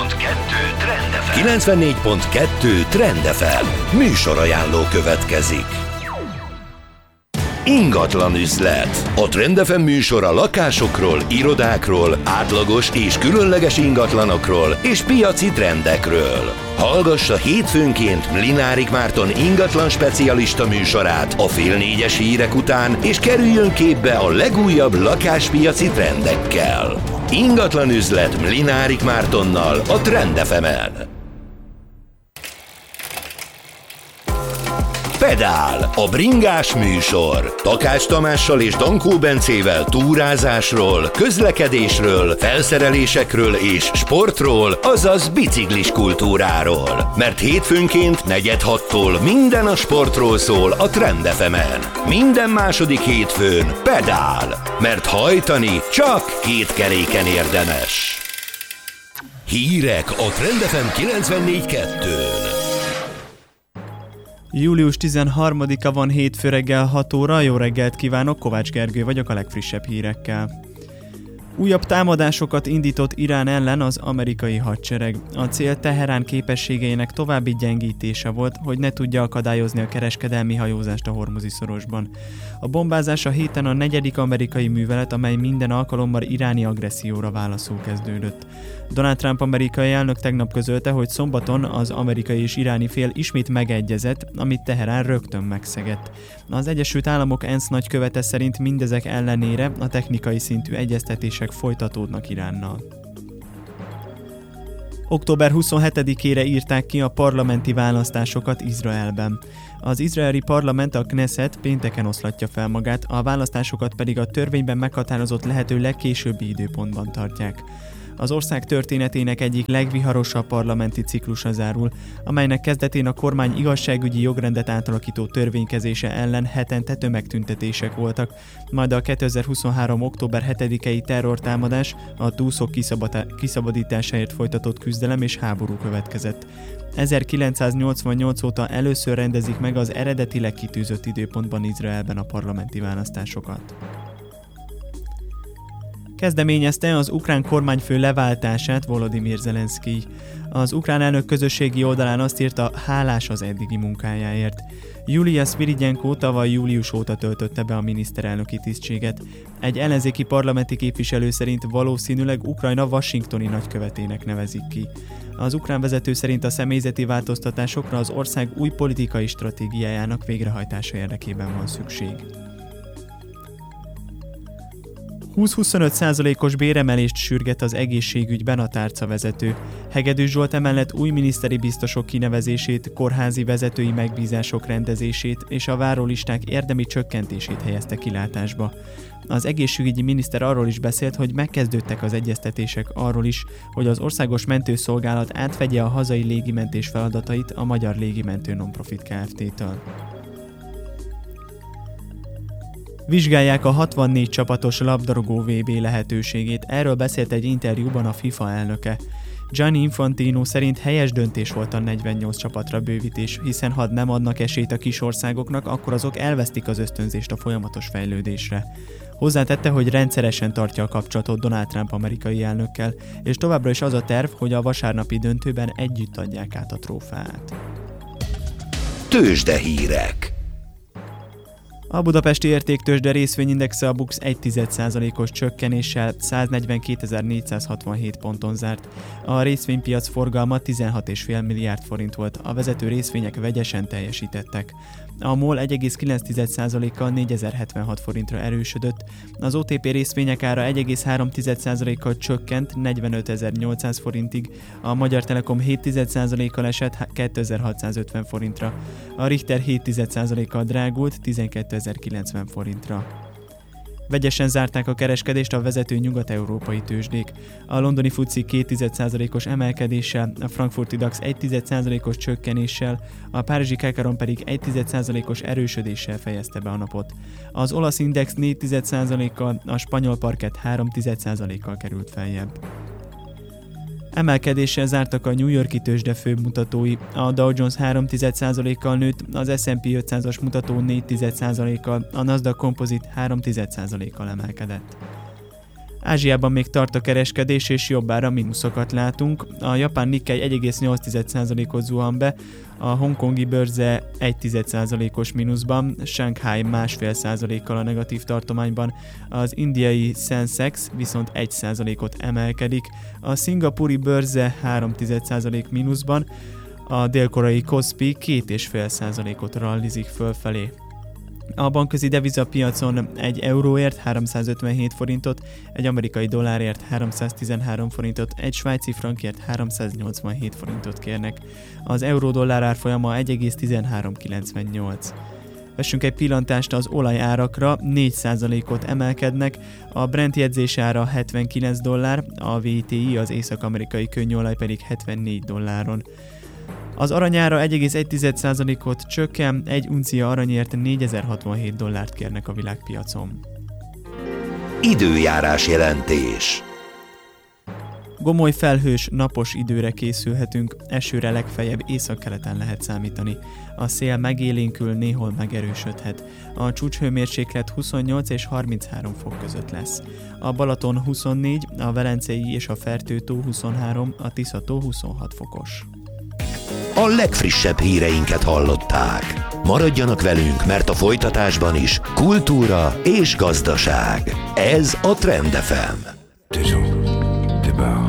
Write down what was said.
Trend FM. 94.2 Trend FM. Műsorajánló következik. Ingatlan üzlet. A Trend FM műsora lakásokról, irodákról, átlagos és különleges ingatlanokról és piaci trendekről. Hallgassa hétfőnként Mlinárik Márton ingatlan specialista műsorát a 3:30 hírek után, és kerüljön képbe a legújabb lakáspiaci trendekkel. Ingatlan üzlet Mlinárik Mártonnal a Trend FM-en. Pedál, a bringás műsor. Takács Tamással és Dankó Bencével túrázásról, közlekedésről, felszerelésekről és sportról, azaz biciklis kultúráról. Mert hétfőnként 4:30-tól minden a sportról szól a Trend FM-en. Minden második hétfőn pedál, mert hajtani csak két keréken érdemes. Hírek a Trend FM 94.2-n. Július 13-a van, hétfő reggel 6 óra. Jó reggelt kívánok, Kovács Gergő vagyok a legfrissebb hírekkel. Újabb támadásokat indított Irán ellen az amerikai hadsereg. A cél Teherán képességeinek további gyengítése volt, hogy ne tudja akadályozni a kereskedelmi hajózást a Hormuzi-szorosban. A bombázás a héten a 4. amerikai művelet, amely minden alkalommal iráni agresszióra válaszul kezdődött. Donald Trump amerikai elnök tegnap közölte, hogy szombaton az amerikai és iráni fél ismét megegyezett, amit Teherán rögtön megszegett. Az Egyesült Államok ENSZ nagykövete szerint mindezek ellenére a technikai szintű egyeztetések folytatódnak Iránnal. Október 27-ére írták ki a parlamenti választásokat Izraelben. Az izraeli parlament, a Knesset pénteken oszlatja fel magát, a választásokat pedig a törvényben meghatározott lehető legkésőbbi időpontban tartják. Az ország történetének egyik legviharosabb parlamenti ciklusa zárul, amelynek kezdetén a kormány igazságügyi jogrendet átalakító törvénykezése ellen hetente tömegtüntetések voltak, majd a 2023. október 7-i terrortámadás, a túszok kiszabadításáért folytatott küzdelem és háború következett. 1988 óta először rendezik meg az eredetileg kitűzött időpontban Izraelben a parlamenti választásokat. Kezdeményezte az ukrán kormányfő leváltását Volodymyr Zelenszkij. Az ukrán elnök közösségi oldalán azt írta, hálás az eddigi munkájáért. Julia Sviridjenko tavaly július óta töltötte be a miniszterelnöki tisztséget. Egy ellenzéki parlamenti képviselő szerint valószínűleg Ukrajna washingtoni nagykövetének nevezik ki. Az ukrán vezető szerint a személyzeti változtatásokra az ország új politikai stratégiájának végrehajtása érdekében van szükség. 20-25%-os béremelést sürget az egészségügyben a tárcavezető. Hegedűs Zsolt emellett új miniszteri biztosok kinevezését, kórházi vezetői megbízások rendezését és a várólisták érdemi csökkentését helyezte kilátásba. Az egészségügyi miniszter arról is beszélt, hogy megkezdődtek az egyeztetések arról is, hogy az Országos Mentőszolgálat átvegye a hazai légimentés feladatait a Magyar Légimentő Nonprofit Kft-től. Vizsgálják a 64 csapatos labdarúgó VB lehetőségét, erről beszélt egy interjúban a FIFA elnöke. Gianni Infantino szerint helyes döntés volt a 48 csapatra bővítés, hiszen ha nem adnak esélyt a kis országoknak, akkor azok elvesztik az ösztönzést a folyamatos fejlődésre. Hozzátette, hogy rendszeresen tartja a kapcsolatot Donald Trump amerikai elnökkel, és továbbra is az a terv, hogy a vasárnapi döntőben együtt adják át a trófeát. Tőzsdehírek. A budapesti értéktőzsde részvényindexe a BUX 1,1%-os csökkenéssel 142.467 ponton zárt. A részvénypiac forgalma 16,5 milliárd forint volt, a vezető részvények vegyesen teljesítettek. A MOL 1,9%-kal 4076 forintra erősödött, az OTP részvények ára 1,3%-kal csökkent 45.800 forintig, a Magyar Telekom 7,1%-kal esett 2650 forintra, a Richter 7,1%-kal drágult 12.090 forintra. Vegyesen zárták a kereskedést a vezető nyugat-európai tőzsdék. A londoni FTSE 2,1%-os emelkedéssel, a frankfurti DAX 1,1%-os csökkenéssel, a párizsi Kakaron pedig 1,1%-os erősödéssel fejezte be a napot. Az olasz index 4,1%-kal, a spanyol parkett 3,1%-kal került feljebb. Emelkedéssel zártak a New York-i tőzsde főbb mutatói, a Dow Jones 3,1%-kal nőtt, az S&P 500-as mutató 4,1%-kal, a Nasdaq Composite 3,1%-kal emelkedett. Ázsiában még tart a kereskedés, és jobbára mínuszokat látunk. A japán Nikkei 1,8%-ot zuhan be, a hongkongi bőrze 1,1%-os mínuszban, Shanghai 1,5%-kal a negatív tartományban, az indiai Sensex viszont 1%-ot emelkedik, a szingapúri bőrze 3,1% mínuszban, a dél-koreai Kospi 2,5%-ot rallizik fölfelé. A bankközi devizapiacon egy euróért 357 forintot, egy amerikai dollárért 313 forintot, egy svájci frankért 387 forintot kérnek. Az euró-dollár árfolyama 1,1398. Vessünk egy pillantást az olajárakra, 4%-ot emelkednek, a Brent jegyzésára $79, a WTI, az észak-amerikai könnyűolaj pedig $74. Az aranyára 1,1%-ot csökken, egy uncia aranyért $4067 kérnek a világpiacon. Időjárás jelentés. Gomoly felhős, napos időre készülhetünk, esőre legfeljebb északkeleten lehet számítani. A szél megélénkül, néhol megerősödhet. A csúcshőmérséklet 28 és 33 fok között lesz. A Balaton 24, a Velencei és a Fertő-tó 23, a Tisza-tó 26 fokos. A legfrissebb híreinket hallották. Maradjanak velünk, mert a folytatásban is kultúra és gazdaság. Ez a Trend FM. Des gens, des bars,